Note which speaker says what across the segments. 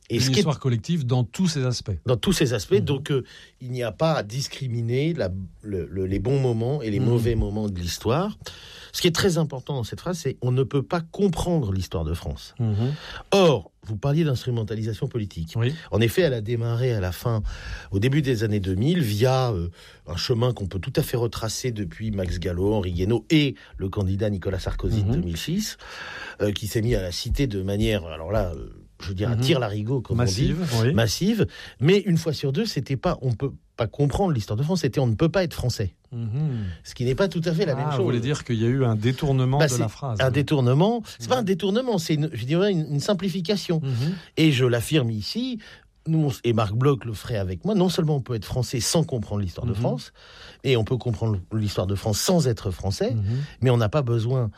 Speaker 1: Et une histoire collective dans tous ses aspects.
Speaker 2: Dans tous ses aspects. Donc, il n'y a pas à discriminer les bons moments et les mauvais moments de l'histoire. Ce qui est très important dans cette phrase, c'est on ne peut pas comprendre l'histoire de France. Or, vous parliez d'instrumentalisation politique.
Speaker 1: Oui.
Speaker 2: En effet, elle a démarré au début des années 2000, via un chemin qu'on peut tout à fait retracer depuis Max Gallo, Henri Guénaud et le candidat Nicolas Sarkozy de 2006, qui s'est mis à la citer de manière, alors là, je veux dire, à tire-larigot, comme
Speaker 1: massive,
Speaker 2: on dit, massive. Mais une fois sur deux, on peut pas comprendre l'histoire de France, c'était on ne peut pas être français. Ce qui n'est pas tout à fait la même chose.
Speaker 1: Vous voulez dire qu'il y a eu un détournement de la phrase.
Speaker 2: Un détournement, c'est pas un détournement, c'est une simplification. Et je l'affirme ici, nous, et Marc Bloch le ferait avec moi, non seulement on peut être français sans comprendre l'histoire de France, et on peut comprendre l'histoire de France sans être français, mais on n'a pas besoin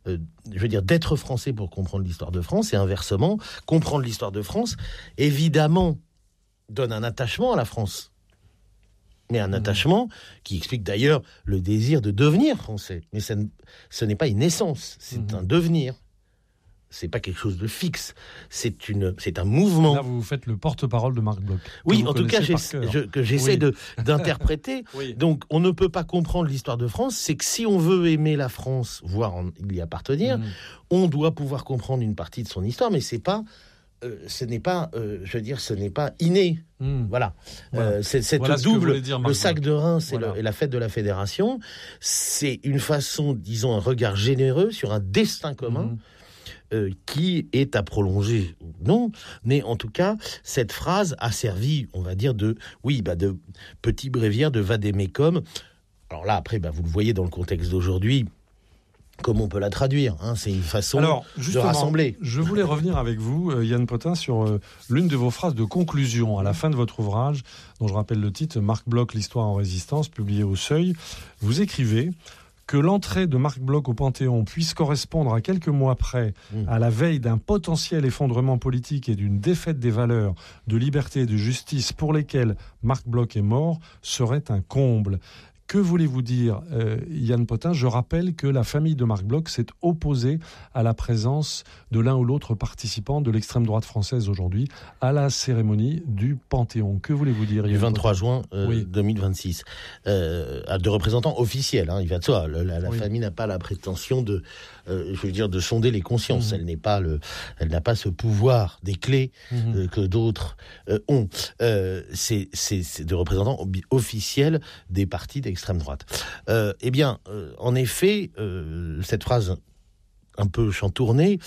Speaker 2: d'être français pour comprendre l'histoire de France, et inversement, comprendre l'histoire de France, évidemment, donne un attachement à la France. Mais un attachement qui explique d'ailleurs le désir de devenir français. Mais ce n'est pas une naissance, c'est un devenir. C'est pas quelque chose de fixe, c'est un mouvement.
Speaker 1: Là, vous faites le porte-parole de Marc Bloch.
Speaker 2: Oui, en tout cas, que j'essaie d'interpréter. Donc, on ne peut pas comprendre l'histoire de France, c'est que si on veut aimer la France, voire y appartenir, on doit pouvoir comprendre une partie de son histoire, mais ce n'est pas inné. Voilà. Cette double, le sac de Reims et la fête de la Fédération, c'est une façon, disons, un regard généreux sur un destin commun qui est à prolonger ou non. Mais en tout cas, cette phrase a servi, on va dire, de petit bréviaire de vade-mecum. Alors là, après, vous le voyez dans le contexte d'aujourd'hui, comment on peut la traduire, c'est une façon de rassembler.
Speaker 1: Je voulais revenir avec vous, Yann Potin, sur l'une de vos phrases de conclusion à la fin de votre ouvrage, dont je rappelle le titre, Marc Bloch, l'histoire en résistance, publié au Seuil. Vous écrivez que l'entrée de Marc Bloch au Panthéon puisse correspondre à quelques mois près à la veille d'un potentiel effondrement politique et d'une défaite des valeurs de liberté et de justice pour lesquelles Marc Bloch est mort serait un comble. Que voulez-vous dire, Yann Potin ? Je rappelle que la famille de Marc Bloch s'est opposée à la présence de l'un ou l'autre participant de l'extrême droite française aujourd'hui à la cérémonie du Panthéon. Que voulez-vous dire, Yann
Speaker 2: Du 23
Speaker 1: Potin ?
Speaker 2: juin 2026. De représentants officiels, il va de soi. La famille n'a pas la prétention de sonder les consciences. Elle n'a pas ce pouvoir des clés que d'autres ont. C'est de représentants officiels des partis d'extrême droite. En effet, cette phrase un peu chantournée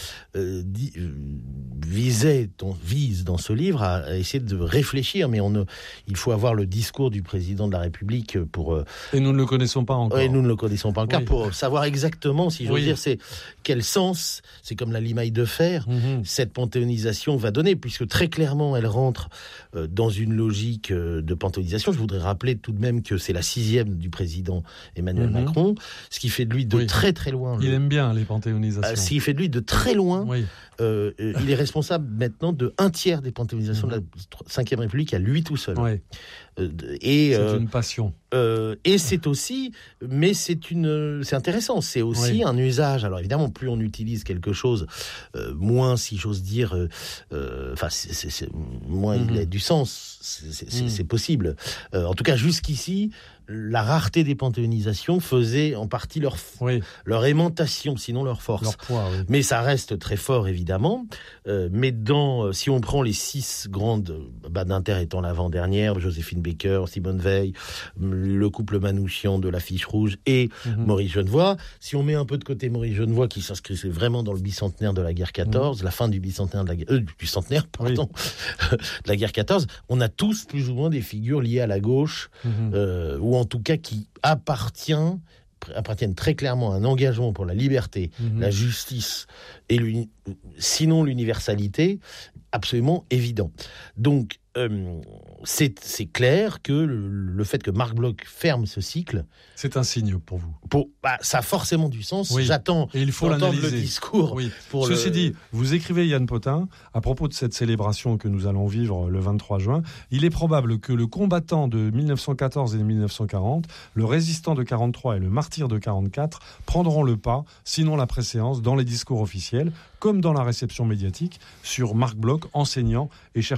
Speaker 2: vise dans ce livre à essayer de réfléchir, mais il faut avoir le discours du président de la République pour...
Speaker 1: Et nous ne le connaissons pas encore.
Speaker 2: Et nous ne le connaissons pas encore pour savoir exactement, si j'ose dire, c'est quel sens, c'est comme la limaille de fer, cette panthéonisation va donner, puisque très clairement elle rentre dans une logique de panthéonisation. Je voudrais rappeler tout de même que c'est la 6e du président Emmanuel Macron, ce qui fait de lui de très très loin...
Speaker 1: Il aime bien les panthéonisations.
Speaker 2: Ce qui fait de lui de très loin... il est responsable maintenant de 1/3 des panthéonisations de la 5e République à lui tout seul.
Speaker 1: C'est une passion.
Speaker 2: Et c'est aussi, mais c'est intéressant, c'est aussi un usage. Alors évidemment, plus on utilise quelque chose, moins, si j'ose dire, moins il a du sens. C'est possible. En tout cas, jusqu'ici, la rareté des panthéonisations faisait en partie leur aimantation, sinon leur force.
Speaker 1: Leur poids,
Speaker 2: Mais ça reste très fort, évidemment. Mais si on prend les 6 grandes, d'Inter étant l'avant-dernière, Joséphine Baker, Simone Veil, le couple Manouchian de l'Affiche Rouge et Maurice Genevoix, si on met un peu de côté Maurice Genevoix, qui s'inscrivait vraiment dans le bicentenaire de la guerre 14, la fin du bicentenaire de la guerre 14, on a tous plus ou moins des figures liées à la gauche, ou en tout cas qui appartiennent très clairement à un engagement pour la liberté, la justice et sinon l'universalité, absolument évident. Donc c'est clair que le fait que Marc Bloch ferme ce cycle,
Speaker 1: c'est un signe pour vous.
Speaker 2: Ça a forcément du sens. J'attends
Speaker 1: et il faut l'analyser.
Speaker 2: Le discours.
Speaker 1: Ceci dit, vous écrivez, Yann Potin, à propos de cette célébration que nous allons vivre le 23 juin, il est probable que le combattant de 1914 et de 1940, le résistant de 43 et le martyr de 44 prendront le pas, sinon la préséance, dans les discours officiels, comme dans la réception médiatique, sur Marc Bloch, enseignant et chercheur